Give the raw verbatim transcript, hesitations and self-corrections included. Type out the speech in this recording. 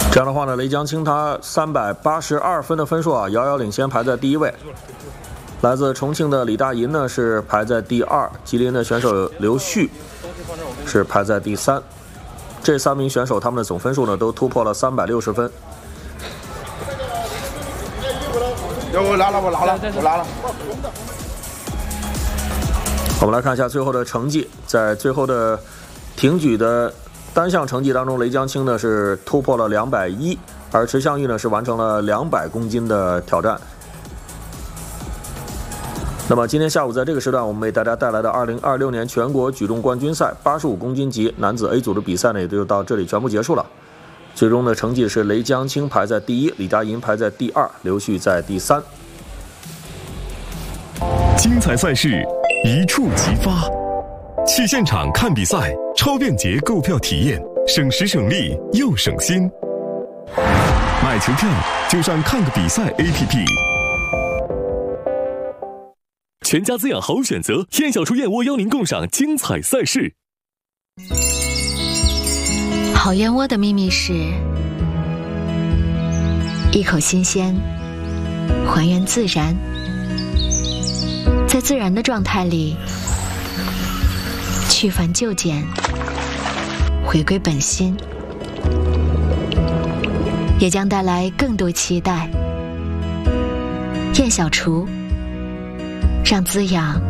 这样的话呢，雷江青他三百八十二分的分数啊，遥遥领先，排在第一位。来自重庆的李大银呢是排在第二，吉林的选手刘旭是排在第三。这三名选手他们的总分数呢都突破了三百六十分。 我拉了，我拉了，我拉了。 我们来看一下最后的成绩，在最后的挺举的单项成绩当中，雷江青呢是突破了两百一，而池向玉呢是完成了两百公斤的挑战。那么今天下午在这个时段，我们为大家带来的二零二六年全国举重冠军赛八十五公斤级男子 A 组的比赛呢，也就到这里全部结束了。最终的成绩是雷江青排在第一，李佳银排在第二，刘旭在第三。 精彩赛事一触即发，去现场看比赛，超便捷购票体验，省时省力又省心。买球票就上看个比赛 A P P。 全家滋养好选择，燕小厨燕窝邀您共赏精彩赛事。 好燕窝的秘密是一口新鲜，还原自然，在自然的状态里去繁就简，回归本心，也将带来更多期待。燕小厨，让滋养